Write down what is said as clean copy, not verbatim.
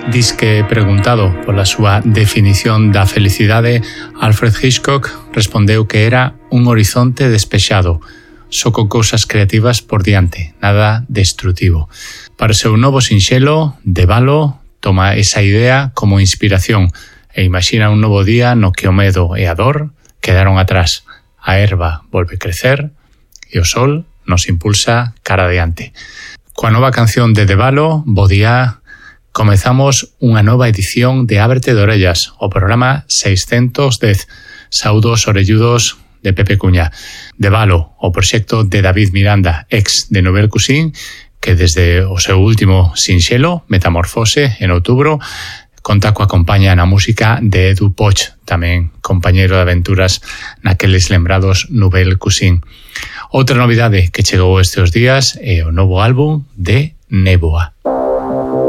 Disque preguntado pola súa definición da felicidade, Alfred Hitchcock respondeu que era un horizonte despexado, só con cousas creativas por diante, nada destrutivo. Para o seu novo sinxelo, De Valo toma esa idea como inspiración e imagina un novo día no que o medo e a dor quedaron atrás. A erva volve crecer e o sol nos impulsa cara adiante. Coa nova canción de Valo, Bo día, comezamos unha nova edición de Ábrete de Orellas, o programa 610. Saúdos orelludos de Pepe Cuña. De Valo, o proxecto de David Miranda, ex de Nouvelle Cuisine, que desde o seu último sinxelo, Metamorfose, en outubro, conta coa compañía na música de Edu Poch, tamén compañeiro de aventuras naqueles lembrados Nouvelle Cuisine. Outra novidade que chegou estes días é o novo álbum de Néboa.